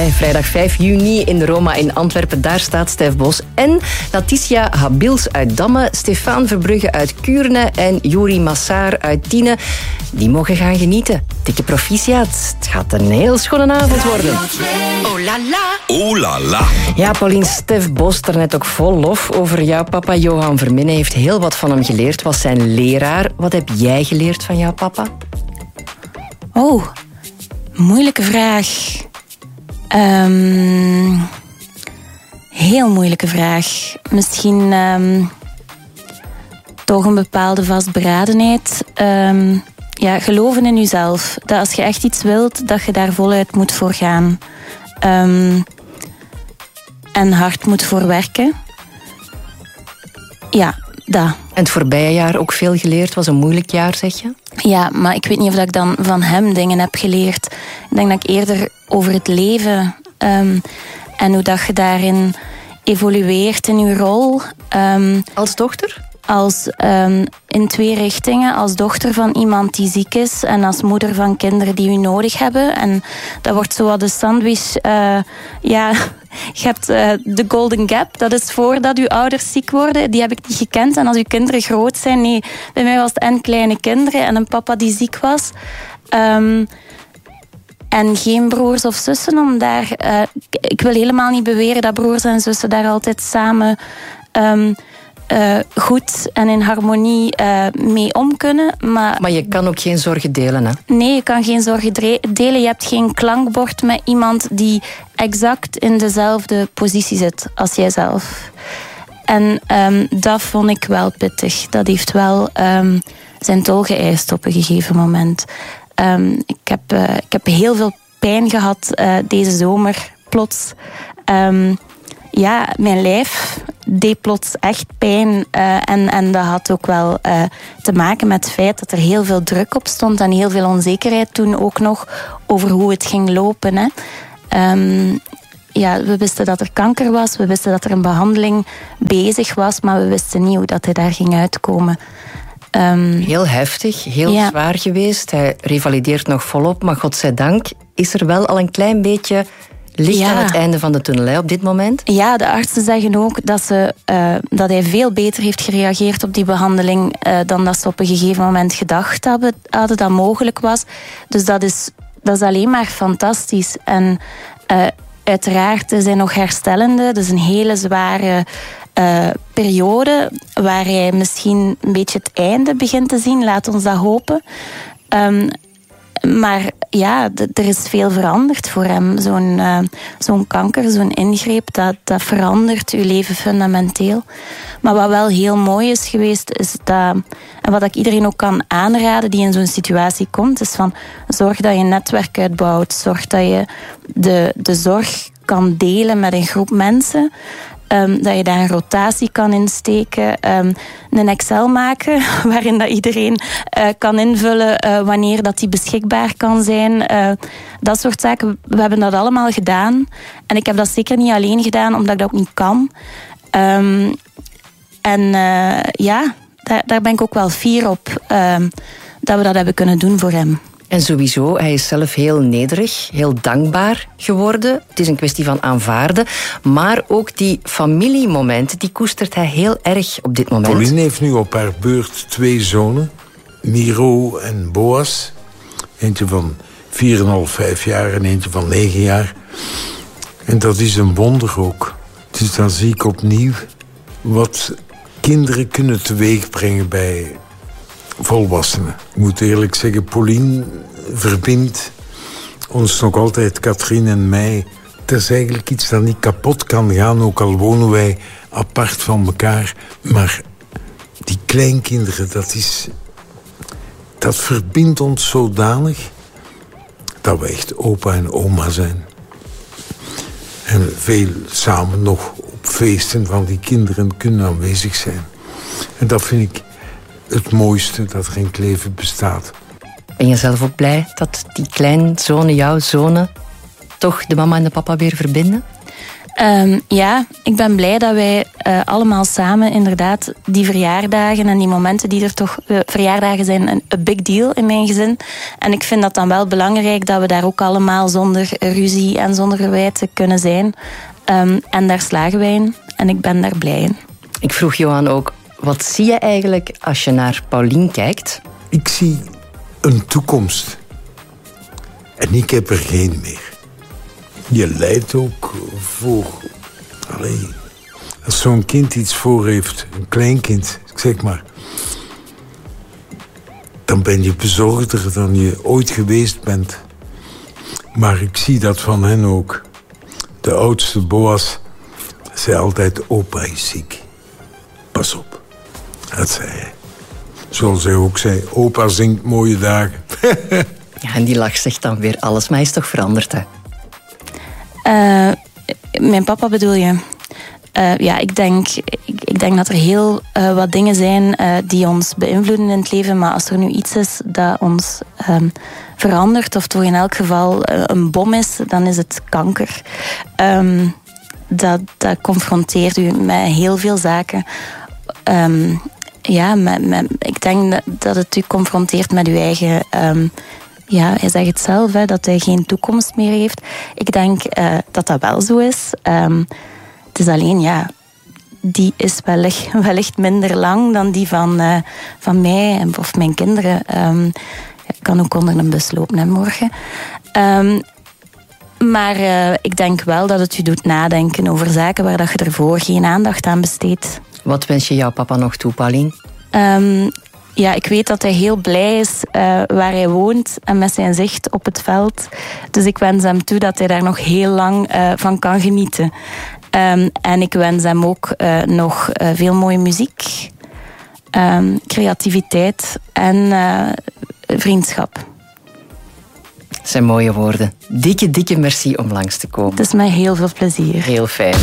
Vrijdag 5 juni in de Roma in Antwerpen. Daar staat Stef Bos en Letitia Habils uit Damme, Stefaan Verbrugge uit Kuurne en Juri Massaar uit Tiene. Die mogen gaan genieten. Dikke proficiat. Het gaat een heel schone avond worden. Oh la la. Oh la la. Ja, Pauline, Stef Bos er net ook vol lof over jouw papa. Johan Verminne heeft heel wat van hem geleerd. Was zijn leraar. Wat heb jij geleerd van jouw papa? Oh, moeilijke vraag. Heel moeilijke vraag. Misschien toch een bepaalde vastberadenheid. Geloven in jezelf. Dat als je echt iets wilt, dat je daar voluit moet voor gaan. En hard moet voor werken. Ja, dat. En het voorbije jaar ook veel geleerd? Was een moeilijk jaar, zeg je? Ja, maar ik weet niet of ik dan van hem dingen heb geleerd. Ik denk dat ik eerder over het leven en hoe dat je daarin evolueert in je rol. Als dochter? In 2 richtingen. Als dochter van iemand die ziek is en als moeder van kinderen die u nodig hebben. En dat wordt zo wat de sandwich. Je hebt de golden gap. Dat is voordat uw ouders ziek worden. Die heb ik niet gekend. En als uw kinderen groot zijn, nee. Bij mij was het en kleine kinderen en een papa die ziek was. En geen broers of zussen om daar... ik wil helemaal niet beweren dat broers en zussen daar altijd samen... goed en in harmonie mee om kunnen. Maar je kan ook geen zorgen delen, hè? Nee, je kan geen zorgen delen. Je hebt geen klankbord met iemand die exact in dezelfde positie zit als jijzelf. En dat vond ik wel pittig. Dat heeft wel zijn tol geëist op een gegeven moment. Ik heb heel veel pijn gehad deze zomer, plots. Mijn lijf deed plots echt pijn. En dat had ook wel te maken met het feit dat er heel veel druk op stond en heel veel onzekerheid toen ook nog over hoe het ging lopen. Hè. We wisten dat er kanker was, we wisten dat er een behandeling bezig was, maar we wisten niet hoe dat hij daar ging uitkomen. Heel heftig, heel zwaar geweest. Hij revalideert nog volop, maar godzijdank is er wel al een klein beetje... licht aan het einde van de tunnel, hè, op dit moment? Ja, de artsen zeggen ook dat hij veel beter heeft gereageerd op die behandeling dan dat ze op een gegeven moment gedacht hadden dat mogelijk was. Dus dat is alleen maar fantastisch. En uiteraard is hij nog herstellende. Dat is een hele zware periode waar hij misschien een beetje het einde begint te zien. Laat ons dat hopen. Maar ja, er is veel veranderd voor hem. Zo'n kanker, zo'n ingreep, dat verandert uw leven fundamenteel. Maar wat wel heel mooi is geweest, is dat... En wat ik iedereen ook kan aanraden die in zo'n situatie komt, is van... Zorg dat je een netwerk uitbouwt. Zorg dat je de zorg kan delen met een groep mensen... dat je daar een rotatie kan insteken. Een Excel maken waarin dat iedereen kan invullen wanneer dat die beschikbaar kan zijn. Dat soort zaken. We hebben dat allemaal gedaan. En ik heb dat zeker niet alleen gedaan, omdat ik dat ook niet kan. Daar ben ik ook wel fier op dat we dat hebben kunnen doen voor hem. En sowieso, hij is zelf heel nederig, heel dankbaar geworden. Het is een kwestie van aanvaarden. Maar ook die familiemomenten, die koestert hij heel erg op dit moment. Pauline heeft nu op haar beurt 2 zonen. Miro en Boas. Eentje van 4,5, 5 jaar en eentje van 9 jaar. En dat is een wonder ook. Dus dan zie ik opnieuw wat kinderen kunnen teweegbrengen bij... volwassenen. Ik moet eerlijk zeggen, Pauline verbindt ons nog altijd, Katrien en mij. Het is eigenlijk iets dat niet kapot kan gaan, ook al wonen wij apart van elkaar. Maar die kleinkinderen, dat verbindt ons zodanig dat we echt opa en oma zijn. En veel samen nog op feesten van die kinderen kunnen aanwezig zijn. En dat vind ik het mooiste dat er in het leven bestaat. Ben je zelf ook blij dat die kleinzonen, jouw zonen, toch de mama en de papa weer verbinden? Ja, ik ben blij dat wij allemaal samen inderdaad die verjaardagen en die momenten die er toch... verjaardagen zijn een big deal in mijn gezin. En ik vind dat dan wel belangrijk dat we daar ook allemaal zonder ruzie en zonder verwijten kunnen zijn. En daar slagen wij in. En ik ben daar blij in. Ik vroeg Johan ook, wat zie je eigenlijk als je naar Paulien kijkt? Ik zie een toekomst. En ik heb er geen meer. Je lijdt ook voor... Allee, als zo'n kind iets voor heeft, een kleinkind, zeg maar... dan ben je bezorgder dan je ooit geweest bent. Maar ik zie dat van hen ook. De oudste Boas zei altijd, opa is ziek. Pas op. Dat zei hij. Zoals hij ook zei, opa zingt mooie dagen. Ja, en die lach zegt dan weer alles, maar hij is toch veranderd, hè? Mijn papa bedoel je? Ja, ik denk dat er heel wat dingen zijn die ons beïnvloeden in het leven. Maar als er nu iets is dat ons verandert, of toch in elk geval een bom is, dan is het kanker. Dat confronteert u met heel veel zaken. Ja, ik denk dat het u confronteert met uw eigen... ja, hij zegt het zelf, dat hij geen toekomst meer heeft. Ik denk dat dat wel zo is. Het is alleen, ja, die is wellicht minder lang dan die van mij of mijn kinderen. Ik kan ook onder een bus lopen, hè, morgen. Maar ik denk wel dat het u doet nadenken over zaken waar dat je ervoor geen aandacht aan besteedt. Wat wens je jouw papa nog toe, Paulien? Ja, ik weet dat hij heel blij is waar hij woont en met zijn zicht op het veld. Dus ik wens hem toe dat hij daar nog heel lang van kan genieten. En ik wens hem ook nog veel mooie muziek, creativiteit en vriendschap. Dat zijn mooie woorden. Dikke merci om langs te komen. Het is met heel veel plezier. Heel fijn.